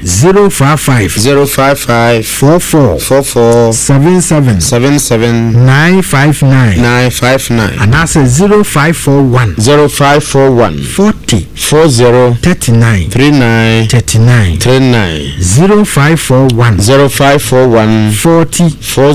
055 44 77 959 and that's 0541 40 39 0541 40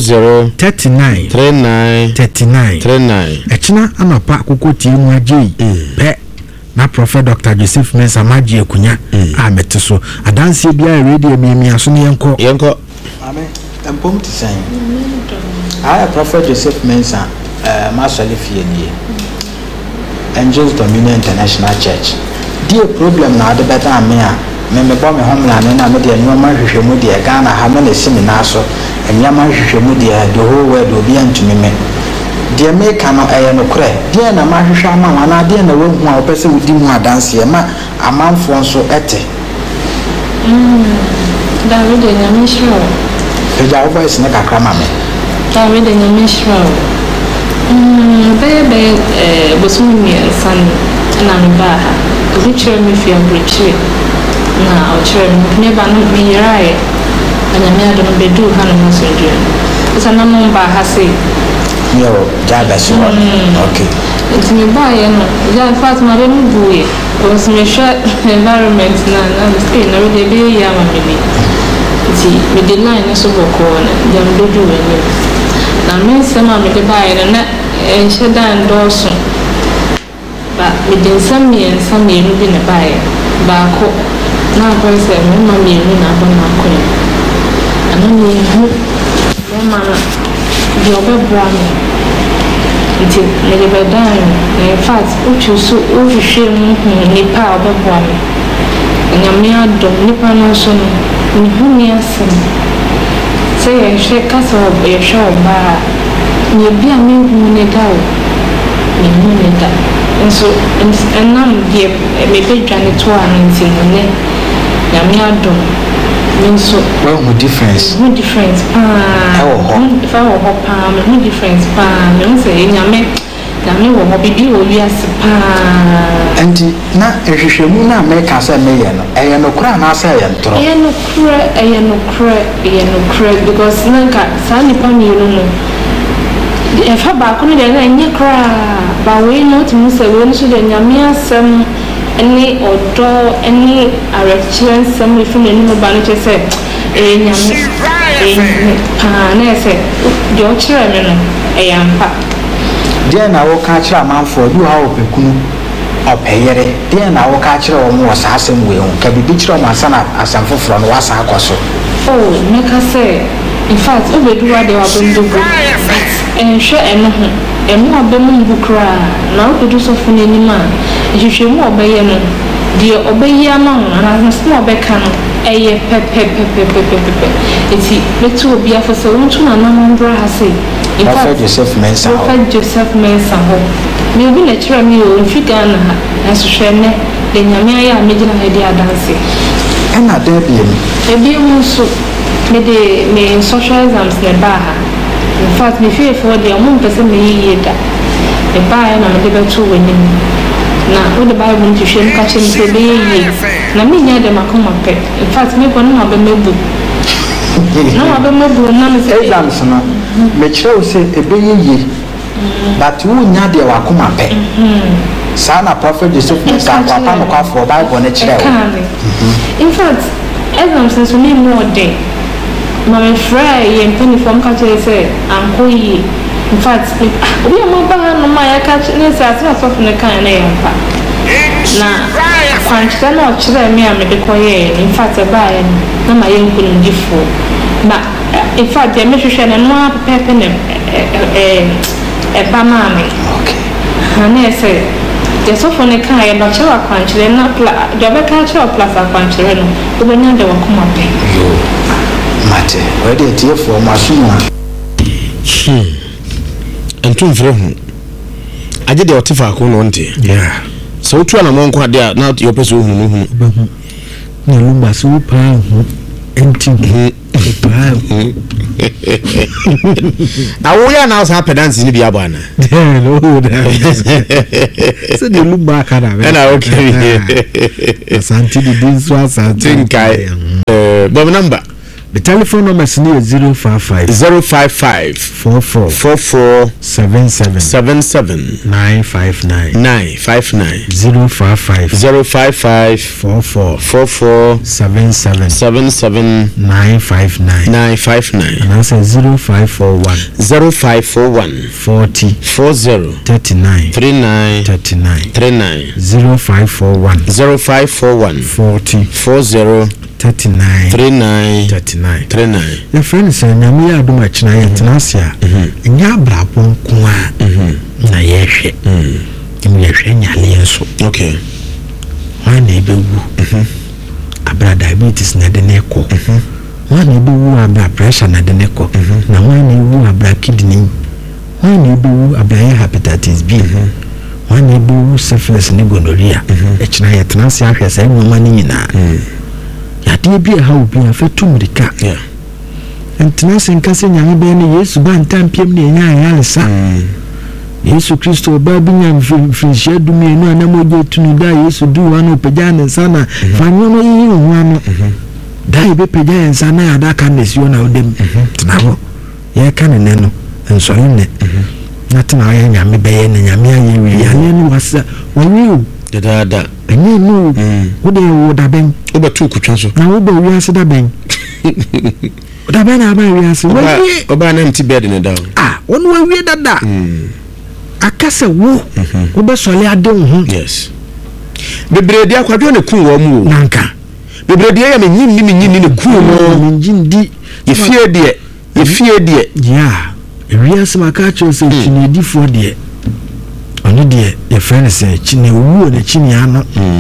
39 echina anopa kokoti mu agye pe na Prophet Dr. Joseph Mensah Maji Ekunya ameteso adanse bia radio mi aso ne yenko amen empom tisan Prophet Joseph Mensah masole fiedie Angels Dominion International Church die problem na ade beta ame a me bomb homeland na me de nyoma hwehwemu de Ghana ha me seminar so enyama hwehwemu de the whole world obi antumi me de make no no kre de na ma hwehwa ama wana de na wehu a opese wudi mu adanse ma amanfo nso ete David Nyamishro eja voice na kakra ma me David Nyamishro bebe bosumi san na mbaha obi chere me fi ambrichi na o chere me ba no mi yirae anyame adon bedu hanu masonje esa na mba ha se yo jabe so okay it's me ba ye no ja fast ma be mu buye o se me share environment na stay na we be ya ma me ti me de line so boko na jam doju we ni na me se ma me de ba ye na shedan doso ba me de nsami nu bi na ba ye ba ko na ko se me ma me nu na ba na ko ni ana ni hu ma na di obebra me nti me de bedan in fact uchu so uhwehwe mu ni pa obebra me nyame adom ni pa no so no ni hu ni asem se ye hwe kasa ye hwe ba ni bia me hu ni dawo ni hu ni da nso enam die me bedwane to anti ne nyame adom nso well no difference pa if I were pa no difference pa me say nyame wo ho bibi wo wiase pa anti na ehwehwemu na America say me ye no eye no kura na say ye ntro eye no kura because nanka sa nipa mi no e fa ba ko ne de na nye kura ba we no to say we no so de nyame asem any odo any arrection some if me no ba no say nyame na say jo chere me no e yampa de na wo ka chere amanfo du ha opekunu opeyere de na wo ka chere wo mo asasem we hu ka bibi chere mo asana asamfoforo no wasa akoso oh make I say in fact obedu wa de wa bondo hwe eno ho emu abemu bukra na obedu so fun enima hwehwe mu obeye no de obeyi ama na na so obeka no eye pepe eti betu obi afose wontu na na mbra ha sei in fact Joseph Mensah ho me obi na kira mi o mfiga na ha na so hwe ne de nyame aya amegina ha de adanse ana da ebi mu so me social exams ne ba ha in fact me feel for the amount person me yeda e ba na me de betu wani na wo de Bible nti hwe nka che me be yi na me nya de makoma pe in fact me ko na ba mebu na me say exams na me kire se ebe yi but wo nya de wakoma pe sana Prophet Joseph Mensah papa no kwa for Bible na kire in fact exams so me more day my friend ye penny from catch say anko yi in fact obi am ba no ma ya catch ne say asa so ne kan na yampa na kwanchita na ochire me am de koye in fact ba ya na ma ye nkunu ndifo na in fact ye me hwehwe na no pepe ne ba ma me okay na say ye so for ne kan ye ba chewa kwanchire na do be kan chewa plus kwanchire no obi nya de wakoma pe mate wede tie for masuma entum fere hu aje de otifa ko no nte yeah so otu na monko ade na yo pese hu no hu na lumba so pa hu entim Now we are now pedants in the Biabana. So they look back at them. And I okay. Santi this was I think Bob number. The telephone number is 055 055 44 44 77 959 055 055 44 77 959 959 and I say 0541 40 39 0541 40 your friend say nyame ya adom achina ye tenasia nya brabon ko a na ye hwe ye hwe nyale enso okay wan e bewu abra diabetes na de ne ko wan e bewu abra pressure na de ne ko na wan e bewu abra kidney wan e bewu abra hepatitis B wan e bewu syphilis ne gonorrhea achina ye tenasia hwe say nyoma ni nyina yade bi ha obi afetum rika entina senkase nyame be ne Yesu ba ntampiem ne nya ayalesa Yesu Kristo ba bi nya mfrinhia dumi enu anamoje tunu da Yesu du wa no pagya ne sana fanyo no yi ho ano da ibe pagya ne sana ya da kan ne sio na odem tnawo ye kan ne no ensori ne na tena ya nyame be ye ne nyame aye wi ya ne wasa wani da enye no wo de wo da ben obetu kutwa so na wo ba wi ase da ben da ben na ba wi ase wo oba na empty bed ne down wonu wa wi dada akase wo wo be sole ade ho yes bebrede akwadwo ne ku wo mu nanka bebrede ya me nyinni ne ku no njindi ye fie de ya wi ase maka cho se chinedi fo de oni de ye friend say chine wu na chine ano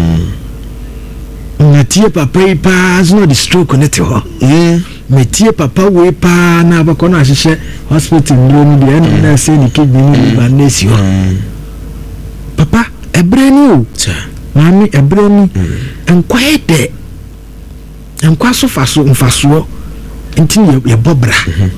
metie papa ipa no the stroke ne te ho metie papa we pa na abako na hyehyɛ hospital no de na say ni kidney ni ba na si ho papa ebrani o mami ebrani enkwae de enkwa so faso mfaso nti ye bobra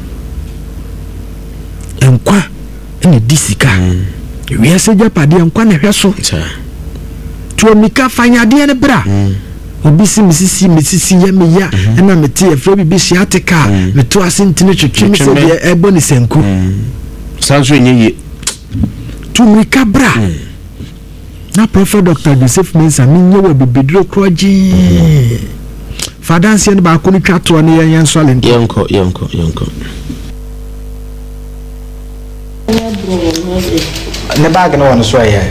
enkwa ene disika we ase japade enkwa na hwɛ so to mika fanyade ne bra obi misisi ya me ya na meti efre bibi siatika meto asentine twetwe se de ebo ni senku sanso enye to mika bra na Prophet Dr. Joseph Mensah minye wa bibedro kroji fadanse ne ba ko ni twato ne yan solent yenko ne bag no one so ya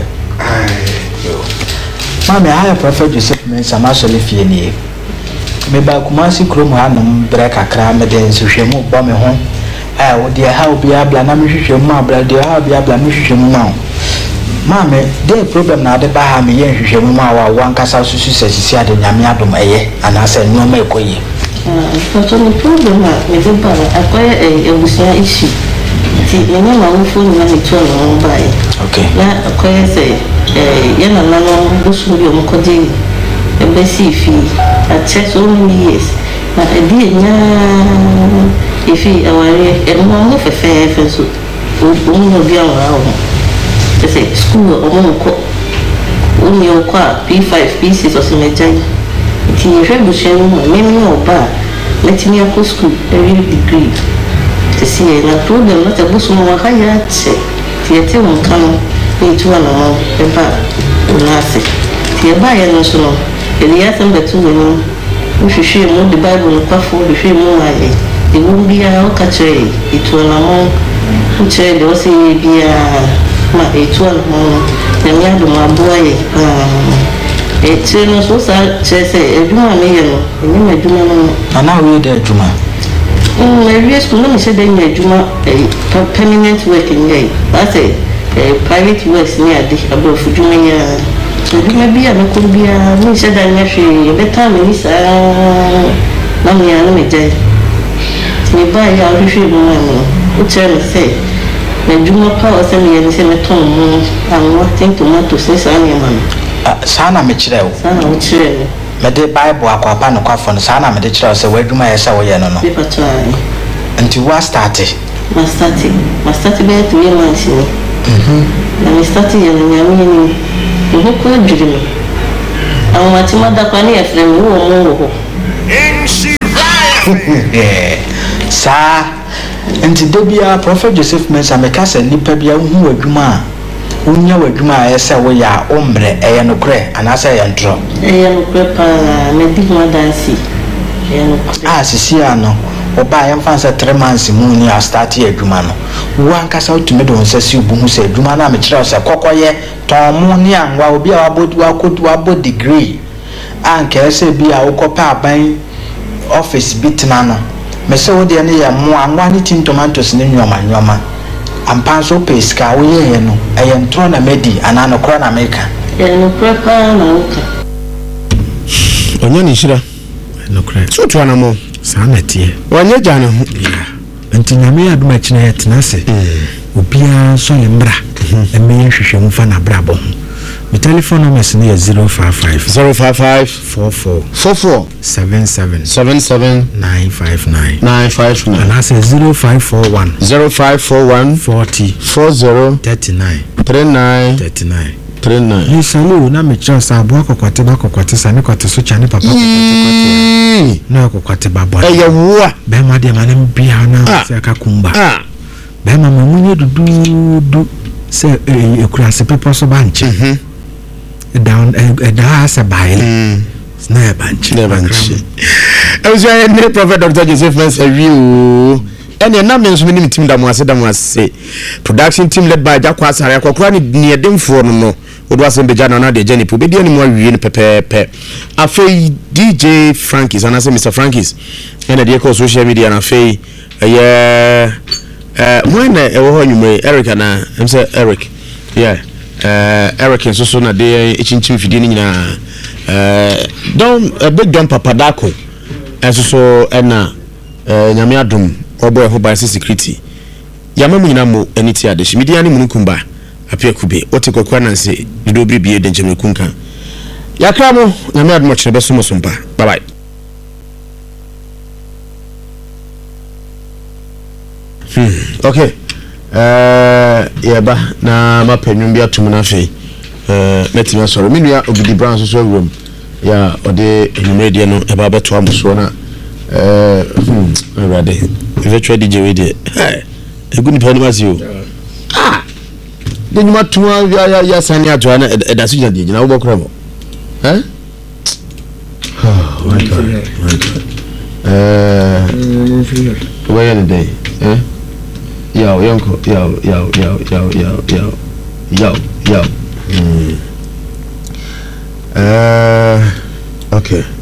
mama I Prophet Joseph Mensah ma so le fie ni me ba Kumasi krom ha no brek akra me den hwehwemu bo me ho wo de ha obi abla na me hwehwemu abla de ha obi abla me hwehwemu ma mama de problem na de ba ha me ye hwehwemu ma wa ankasa susu sesisi ade nyame adom eye anasa no ma ekoyi so no problem na me de ba akoye ebusia issue ti ene ma wo phone na me to no ba okay na akoye say yana nano busu yo mukodi ebesi fi at so many years na edi nya ifi aware eno mo fefe so o mo bi awara o ese school o mo ko o ni o kwa P5 P6 o se mejai ti hwe busu mo memi o ba letimi akọ school every degree to see na problem na busu mo ha ya ti ete mo kan itu ana eba unase ti eba ya no so no ele ya tamba tu no uhwehwe mu the Bible no kwafo uhwehwe mu aye e wo bia o ka kire itu ana mo uche de o se bia ma itu ana mo na mi ado ma bo aye ti no so sa chese eduma me ye no eni ma eduma no ana we de eduma every school no me say de eduma permanent work in here that's it private works ni ade abofu dwumanya dwuma bia no ko bia no se da nya hwe beta me ni sa na me ya no me je ni ba ya hwe mo no o tell me say na dwuma pa o se me ya ni se me ton mo am what think tomato se sa ni ma sana me kire o sana o kire mede Bible akwapa no kwafo no saa na mede kyerɛ sɛ wadwuma yɛ sɛ woyɛ no no paper to ai nti wa start ma start be 3 months ni na me start yɛ no nyame ni ho ko adwiri no awon ma da kwa ne yɛ frɛ me wo saa nti debia Prophet Joseph Mensah meka sɛ nipa bia hu wadwuma a unya wadwuma a yɛ sɛ woyɛ a ombre ɛyɛ no korɛ anaasɛ ɛyɛ ntoro ɛyɛ no korɛ pa me di ho dansi ɛyɛ no korɛ sisi ano oba yɛm fan sɛ 3 months mu ni a start adwuma no wo ankasa utumi de wonsa si obu hu sɛ adwuma na me kyerɛ sɛ kɔkɔyɛ tɔnmo ni anwa obi a wabɔ degree anka sɛ bi a wokɔpɛ aban office bitna no me sɛ wo de ne yɛ mo anwa ne tin tomatoes ne nyoma ampa so pesika wo yɛ no ɛyɛ ntro na medi ana no kora na meka ɛyɛ no korɛ pa na woka onye ni shira no korɛ so to anamo saa na tie wanye gya ne ho nti nyame adoma kyina yɛ tena se obia so le mbra ɛmɛ hwehwɛ mu fa na brabo ho my telephone number is 055 44 77 959 and I say 0541 40 39 you salu na me chance abo akokwate sa ne kwate so chane papa na akokwate babo wo be ma de ma ne bia na se akakumba be ma mamunye dudu se ekura se pepa so banche down as a baile snare bunch I was a Prophet Dr. Joseph Mensah review and your name is minimum team that was say production team led by Jack Wasari Kokran near them for no what was in the Jana de Jenny Pubidi anymore really pepe Afe DJ Frankies and I say Mr. Frankies and the social media and Afe when Eric and I'm say Eric Eric and so na de echinchim fidini nyina don big don papadako so na nyame adom obo ho by security yamamu nyina mo aniti ade media ni munukumba apia kube ote kokwa na nse dido bibie de njeme kunka yakra mo nyame adom chire beso mo sumpa bye bye okay yeba na mapanyu bia tum na fe metima soro menua obidi brown so room ya ode enumere no eba beto amuso na ready virtual DJ we dey eguni pa ni masio de nyuma tuma ya sani ato na eda so jade gina wo bokra mo my god where the day yo yonko yo okay